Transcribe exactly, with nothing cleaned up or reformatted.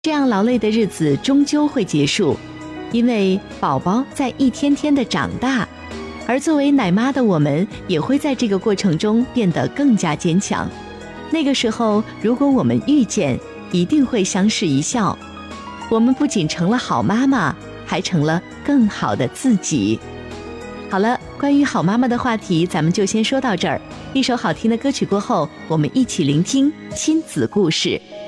这样劳累的日子终究会结束，因为宝宝在一天天的长大，而作为奶妈的我们也会在这个过程中变得更加坚强。那个时候，如果我们遇见，一定会相视一笑。我们不仅成了好妈妈，还成了更好的自己。好了，关于好妈妈的话题，咱们就先说到这儿。一首好听的歌曲过后，我们一起聆听亲子故事。